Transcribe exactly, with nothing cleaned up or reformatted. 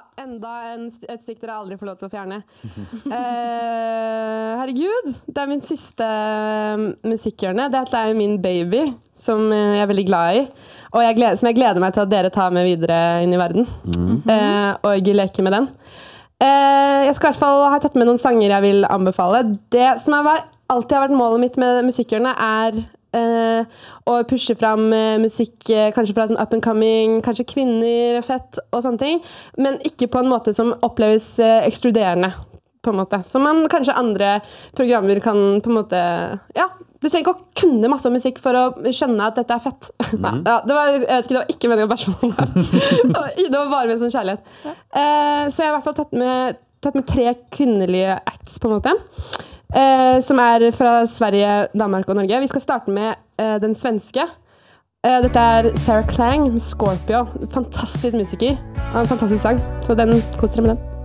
enda en, et stikk dere aldri får lov til å fjerne. Eh, herregud, det er min siste musikkhjørne. Dette er jo min baby, som jeg er veldig glad i. Og jeg gleder, som jeg gleder meg til at dere tar med videre inn i verden. Mm. Eh, og leker med den. Eh, jeg skal i hvert fall ha tatt med noen sanger jeg vil anbefale. Det som har vært, alltid har vært målet mitt med musikkhjørnet er Uh, og pushe fram uh, musikk uh, kanskje fra sånn up and coming, kanskje kvinner, fett og sånne ting, men ikke på en måte som oppleves uh, ekskluderende, på en måte. Som man kanskje andre programmer kan på en måte, ja, du trenger ikke å kunne masse musikk for å skjønne at dette er fett. Mm. Nei, ja, det var, jeg vet ikke, det var ikke meningen å bæsje på meg. Det var bare med sånn kjærlighet. Uh, så jeg har i hvert fall tatt med, tatt med tre kvinnelige acts, på en måte. Eh, som er fra Sverige, Danmark og Norge. Vi skal starte med eh, den svenske. Eh, dette er Sarah Klang med Scorpio. Fantastisk musiker og en fantastisk sang. Så den koser jeg med den.